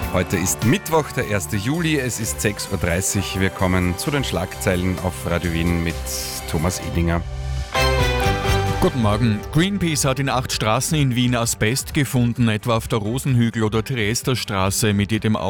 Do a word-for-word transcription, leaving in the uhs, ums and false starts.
Heute ist Mittwoch, der erste Juli, es ist sechs Uhr dreißig. Wir kommen zu den Schlagzeilen auf Radio Wien mit Thomas Edinger. Guten Morgen. Greenpeace hat in acht Straßen in Wien Asbest gefunden, etwa auf der Rosenhügel- oder Theresienstraße. Mit jedem